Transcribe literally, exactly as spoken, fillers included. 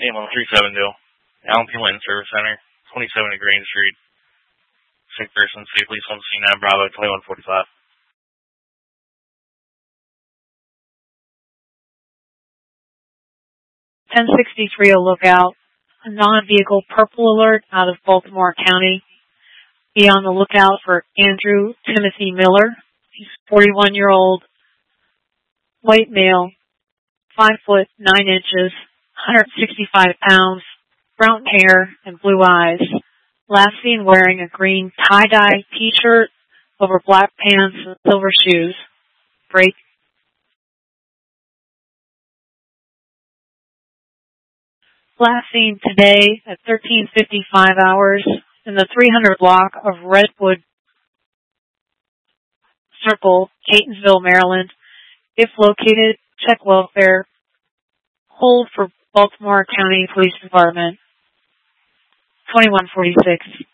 eight one three seven deal. Allen P. Linton Service Center, twenty-seven at Green Street. Sick person, state police on scene now, Bravo twenty-one forty-five. ten sixty-three, a lookout. A non-vehicle purple alert out of Baltimore County. Be on the lookout for Andrew Timothy Miller. He's a forty-one-year-old white male, five foot nine inches, one hundred sixty-five pounds, brown hair and blue eyes. Last seen wearing a green tie-dye t-shirt over black pants and silver shoes. Break. Last seen today at thirteen fifty-five hours in the three hundred block of Redwood Circle, Catonsville, Maryland. If located, check welfare. Hold for Baltimore County Police Department. twenty-one forty-six.